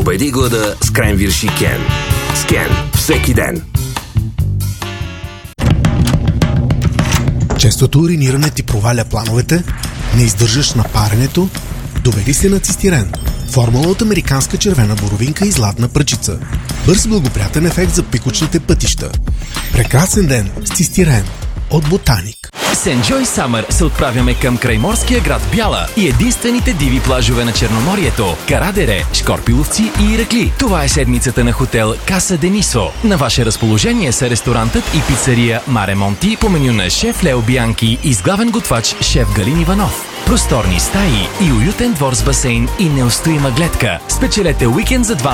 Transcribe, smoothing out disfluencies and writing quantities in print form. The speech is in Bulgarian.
Победи глада с Кренвирш и Кен. С Кен всеки ден. Честото уриниране ти проваля плановете, не издържаш на паренето, доведи се на цистирен. Формула от американска червена боровинка и златна пръчица. Бърз благоприятен ефект за пикочните пътища. Прекрасен ден с цистирен от Ботаник. С Enjoy Summer се отправяме към крайморския град Бяла и единствените диви плажове на Черноморието – Карадере, Шкорпиловци и Иракли. Това е седмицата на хотел Каса Денисо. На ваше разположение са ресторантът и пицария Маре Монти по меню на шеф Лео Бианки и с главен готвач шеф Галин Иванов. Просторни стаи и уютен двор с басейн и неустоима гледка. Спечелете уикенд за 2